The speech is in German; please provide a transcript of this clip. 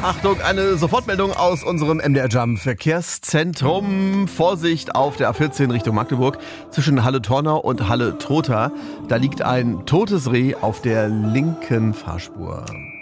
Achtung, eine Sofortmeldung aus unserem MDR Jump Verkehrszentrum. Vorsicht auf der A14 Richtung Magdeburg zwischen Halle-Tornau und Halle-Trotha. Da liegt ein totes Reh auf der linken Fahrspur.